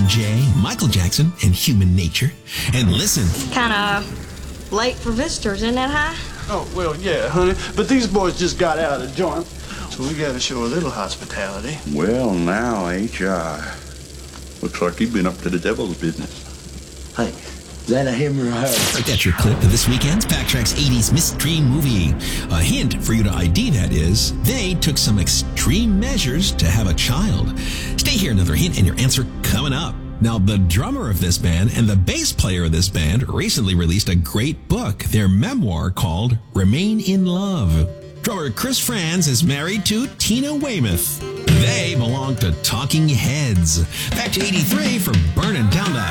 J, Michael Jackson, and Human Nature. And listen. Kind of late for visitors, isn't it, huh? Oh, well, yeah, honey. But these boys just got out of the joint, so we gotta show a little hospitality. Well, now, H.I. Looks like you've been up to the devil's business. Hey, is that a him or a her? That's your clip of this weekend's Backtracks 80s mystery movie. A hint for you to ID that is, they took some extreme measures to have a child. Stay here, another hint and your answer coming up. Now, the drummer of this band and the bass player of this band recently released a great book, their memoir called Remain in Love. Drummer Chris Franz is married to Tina Weymouth. They belong to Talking Heads. Back to 83 for Burning Down the